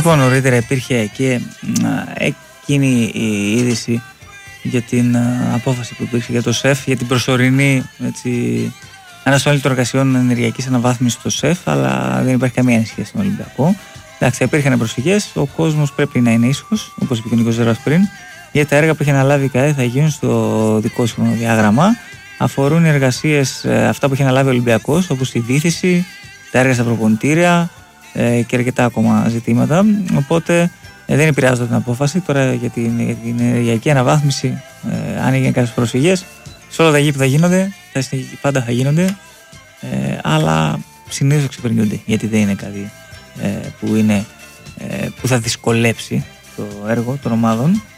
Λοιπόν, νωρίτερα υπήρχε και εκείνη η είδηση για την απόφαση που υπήρξε για το ΣΕΦ, για την προσωρινή αναστολή των εργασιών ενεργειακής αναβάθμισης στο ΣΕΦ, αλλά δεν υπάρχει καμία σχέση με τον Ολυμπιακό. Εντάξει, υπήρχαν προσφυγές, ο κόσμος πρέπει να είναι ήσυχος, όπως είπε και ο Νίκος Ζέρβας πριν, γιατί τα έργα που έχει αναλάβει η ΚΑΕ θα γίνουν στο δικό σου χρονοδιάγραμμα. Αφορούν οι εργασίες αυτά που έχει αναλάβει ο Ολυμπιακός, όπως η βύθιση, τα έργα στα προπονητήρια και αρκετά ακόμα ζητήματα. Οπότε δεν επηρεάζονται την απόφαση. Τώρα για την ενεργειακή αναβάθμιση, αν έγιναν κάποιες προσφυγές, σε όλα τα γήπεδα γίνονται, πάντα θα γίνονται, αλλά συνήθως ξεπερνιούνται, γιατί δεν είναι κάτι που θα δυσκολέψει το έργο των ομάδων.